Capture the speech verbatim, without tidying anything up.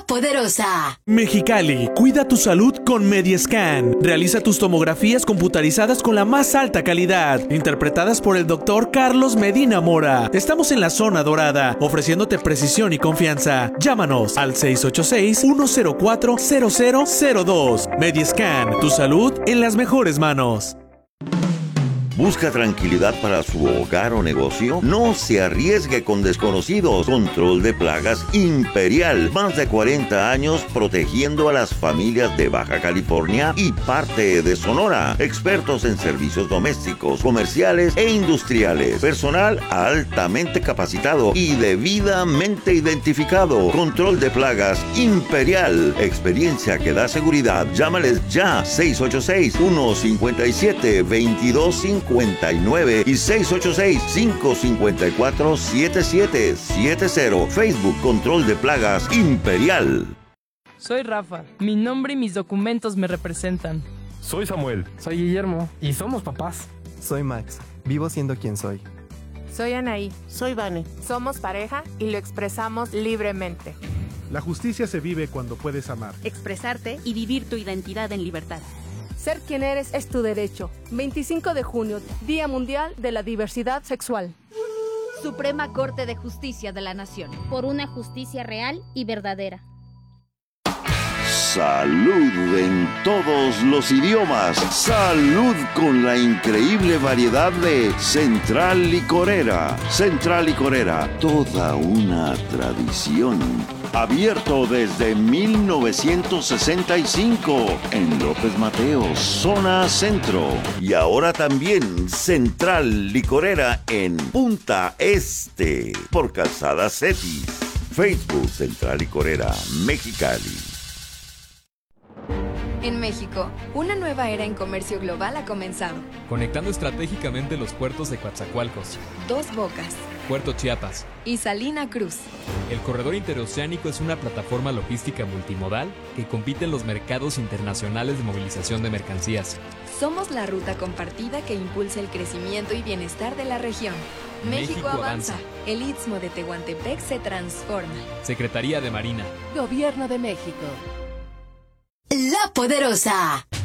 Poderosa. Mexicali, cuida tu salud con Mediascan. Realiza tus tomografías computarizadas con la más alta calidad, interpretadas por el doctor Carlos Medina Mora. Estamos en la zona dorada, ofreciéndote precisión y confianza. Llámanos al seis ocho seis, uno cero cuatro, cero cero cero dos. Mediascan, tu salud en las mejores manos. ¿Busca tranquilidad para su hogar o negocio? No se arriesgue con desconocidos. Control de Plagas Imperial. Más de cuarenta años protegiendo a las familias de Baja California y parte de Sonora. Expertos en servicios domésticos, comerciales e industriales. Personal altamente capacitado y debidamente identificado. Control de Plagas Imperial. Experiencia que da seguridad. Llámales ya. seis ocho seis, uno cinco siete, dos dos cinco nueve y seis ocho seis, cinco cinco cuatro, siete siete siete cero. Facebook Control de Plagas Imperial. Soy Rafa. Mi nombre y mis documentos me representan. Soy Samuel. Soy Guillermo. Y somos papás. Soy Max. Vivo siendo quien soy. Soy Anaí. Soy Vane. Somos pareja y lo expresamos libremente. La justicia se vive cuando puedes amar, expresarte y vivir tu identidad en libertad. Ser quien eres es tu derecho. veinticinco de junio, Día Mundial de la Diversidad Sexual. Suprema Corte de Justicia de la Nación. Por una justicia real y verdadera. Salud en todos los idiomas. Salud con la increíble variedad de Central Licorera. Central Licorera, toda una tradición. Abierto desde mil novecientos sesenta y cinco en López Mateos, zona centro. Y ahora también Central Licorera en Punta Este, por Calzada Cetis. Facebook Central Licorera, Mexicali. En México, una nueva era en comercio global ha comenzado. Conectando estratégicamente los puertos de Coatzacoalcos, Dos Bocas, Puerto Chiapas y Salina Cruz. El corredor interoceánico es una plataforma logística multimodal que compite en los mercados internacionales de movilización de mercancías. Somos la ruta compartida que impulsa el crecimiento y bienestar de la región. México, México avanza. avanza. El Istmo de Tehuantepec se transforma. Secretaría de Marina. Gobierno de México. La Poderosa.